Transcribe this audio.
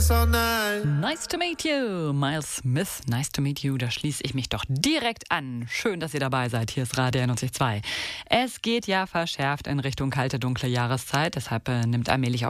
this all night. Nice to meet you, Miles Smith. Nice to meet you, da schließe ich mich doch direkt an. Schön, dass ihr dabei seid. Hier ist Radio 91.2. Es geht ja verschärft in Richtung kalte, dunkle Jahreszeit. Deshalb nimmt allmählich auch